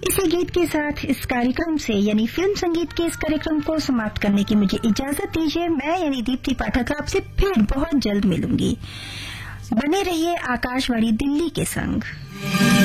इसी गीत के साथ इस कार्यक्रम से यानी फिल्म संगीत के इस कार्यक्रम को समाप्त करने की मुझे इजाजत दीजिए। मैं यानी दीप्ति पाठक आपसे फिर बहुत जल्द मिलूंगी। बने रहिए आकाशवाणी दिल्ली के संग।